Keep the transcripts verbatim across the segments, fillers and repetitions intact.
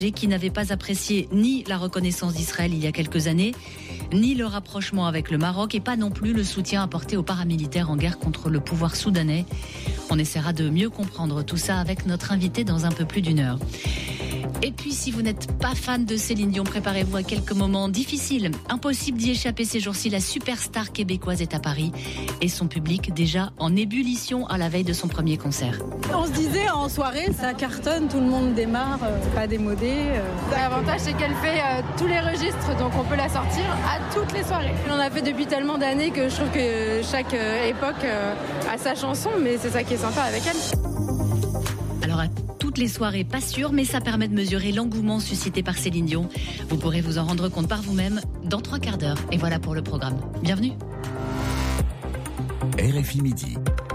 qui n'avait pas apprécié ni la reconnaissance d'Israël il y a quelques années, ni le rapprochement avec le Maroc et pas non plus le soutien apporté aux paramilitaires en guerre contre le pouvoir soudanais. On essaiera de mieux comprendre tout ça avec notre invité dans un peu plus d'une heure. Et puis, si vous n'êtes pas fan de Céline Dion, préparez-vous à quelques moments difficiles. Impossible d'y échapper ces jours-ci. La superstar québécoise est à Paris et son public déjà en ébullition à la veille de son premier concert. On se disait en soirée, ça cartonne, tout le monde démarre, euh, pas démodé. Euh. L'avantage, c'est qu'elle fait euh, tous les registres, donc on peut la sortir à toutes les soirées. On en a fait depuis tellement d'années que je trouve que chaque euh, époque euh, a sa chanson, mais c'est ça qui est sympa avec elle. Alors à toutes les soirées, pas sûr, mais ça permet de mesurer l'engouement suscité par Céline Dion. Vous pourrez vous en rendre compte par vous-même dans trois quarts d'heure. Et voilà pour le programme. Bienvenue. R F I Midi.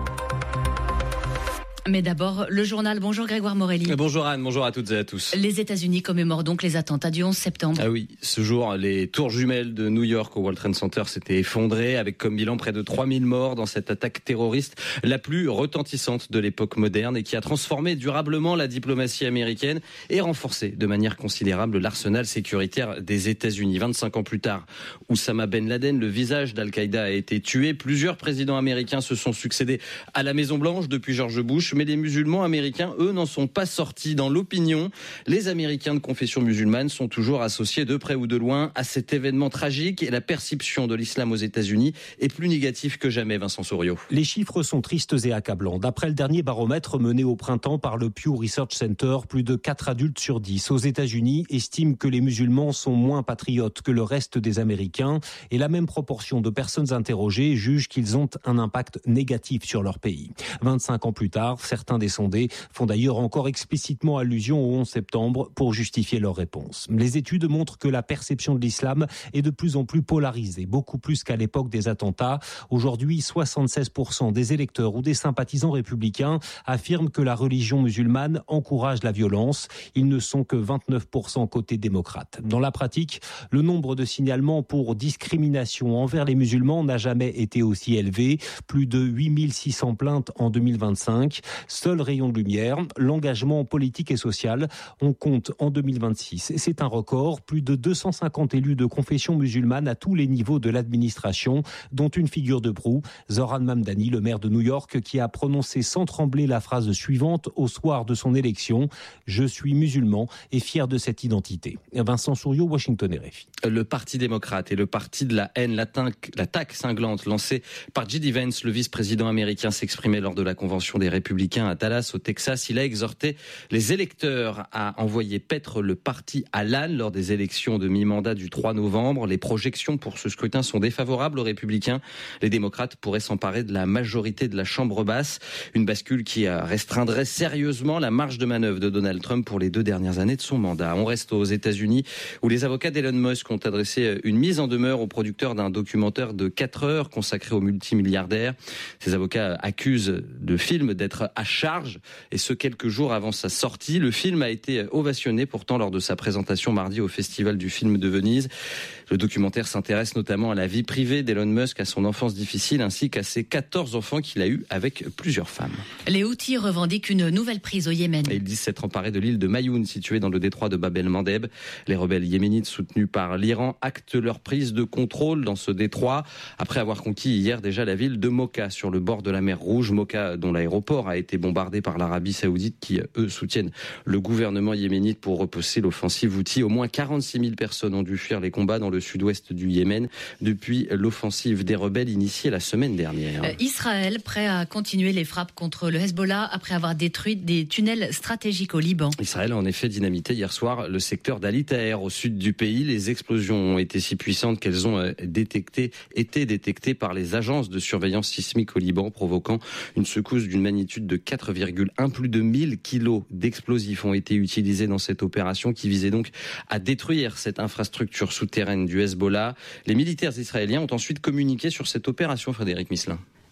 Mais d'abord, le journal. Bonjour Grégoire Morelli. Bonjour Anne, bonjour à toutes et à tous. Les États-Unis commémorent donc les attentats du onze septembre. Ah oui, ce jour, les tours jumelles de New York au World Trade Center s'étaient effondrées avec comme bilan près de trois mille morts dans cette attaque terroriste la plus retentissante de l'époque moderne et qui a transformé durablement la diplomatie américaine et renforcé de manière considérable l'arsenal sécuritaire des États-Unis. vingt-cinq ans plus tard, Oussama Ben Laden, le visage d'Al-Qaïda, a été tué. Plusieurs présidents américains se sont succédés à la Maison-Blanche depuis George Bush. Mais les musulmans américains, eux, n'en sont pas sortis. Dans l'opinion, les Américains de confession musulmane sont toujours associés de près ou de loin à cet événement tragique et la perception de l'islam aux États-Unis est plus négative que jamais, Vincent Souriau. Les chiffres sont tristes et accablants. D'après le dernier baromètre mené au printemps par le Pew Research Center, plus de quatre adultes sur dix aux États-Unis estiment que les musulmans sont moins patriotes que le reste des Américains et la même proportion de personnes interrogées jugent qu'ils ont un impact négatif sur leur pays. vingt-cinq ans plus tard, certains des sondés font d'ailleurs encore explicitement allusion au onze septembre pour justifier leur réponse. Les études montrent que la perception de l'islam est de plus en plus polarisée, beaucoup plus qu'à l'époque des attentats. Aujourd'hui, soixante-seize pour cent des électeurs ou des sympathisants républicains affirment que la religion musulmane encourage la violence. Ils ne sont que vingt-neuf pour cent côté démocrate. Dans la pratique, le nombre de signalements pour discrimination envers les musulmans n'a jamais été aussi élevé. Plus de huit mille six cents plaintes en deux mille vingt-cinq. Seul rayon de lumière, l'engagement politique et social. On compte en deux mille vingt-six. C'est un record. Plus de deux cent cinquante élus de confession musulmane à tous les niveaux de l'administration, dont une figure de proue, Zoran Mamdani, le maire de New York, qui a prononcé sans trembler la phrase suivante au soir de son élection. Je suis musulman et fier de cette identité. Vincent Souriau, Washington R F I. Le Parti démocrate et le parti de la haine, l'attaque, l'attaque cinglante lancée par J D Vance, le vice-président américain, s'exprimait lors de la convention des Républicains à Dallas, au Texas. Il a exhorté les électeurs à envoyer paître le parti à l'âne lors des élections de mi-mandat du trois novembre. Les projections pour ce scrutin sont défavorables aux Républicains. Les démocrates pourraient s'emparer de la majorité de la Chambre basse. Une bascule qui restreindrait sérieusement la marge de manœuvre de Donald Trump pour les deux dernières années de son mandat. On reste aux États-Unis où les avocats d'Elon Musk ont adressé une mise en demeure au producteur d'un documentaire de quatre heures consacré au multimilliardaire. Ces avocats accusent le film d'être à charge, et ce quelques jours avant sa sortie. Le film a été ovationné pourtant lors de sa présentation mardi au Festival du film de Venise. Le documentaire s'intéresse notamment à la vie privée d'Elon Musk, à son enfance difficile, ainsi qu'à ses quatorze enfants qu'il a eus avec plusieurs femmes. Les Houthis revendiquent une nouvelle prise au Yémen. Et ils disent s'être emparés de l'île de Mayoun, située dans le détroit de Bab el-Mandeb. Les rebelles yéménites soutenus par l'Iran actent leur prise de contrôle dans ce détroit, après avoir conquis hier déjà la ville de Mocha, sur le bord de la mer Rouge. Mocha, dont l'aéroport a été bombardé par l'Arabie Saoudite, qui, eux, soutiennent le gouvernement yéménite pour repousser l'offensive Houthi. Au moins quarante-six mille personnes ont dû fuir les combats dans le sud-ouest du Yémen depuis l'offensive des rebelles initiée la semaine dernière. Euh, Israël prêt à continuer les frappes contre le Hezbollah après avoir détruit des tunnels stratégiques au Liban. Israël a en effet dynamité hier soir le secteur d'Ali Taher au sud du pays. Les explosions ont été si puissantes qu'elles ont détecté, été détectées par les agences de surveillance sismique au Liban, provoquant une secousse d'une magnitude de quatre virgule un. Plus de mille kilos d'explosifs ont été utilisés dans cette opération qui visait donc à détruire cette infrastructure souterraine du Hezbollah. Les militaires israéliens ont ensuite communiqué sur cette opération, Frédéric Misselin.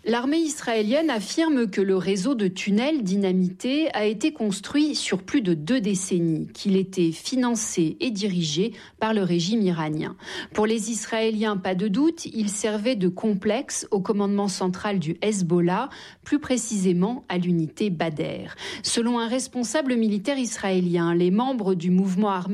L'armée israélienne affirme que le réseau de tunnels dynamités a été construit sur plus de deux décennies, qu'il était financé et dirigé par le régime iranien. Pour les Israéliens, pas de doute, il servait de complexe au commandement central du Hezbollah, plus précisément à l'unité Badr. Selon un responsable militaire israélien, les membres du mouvement armé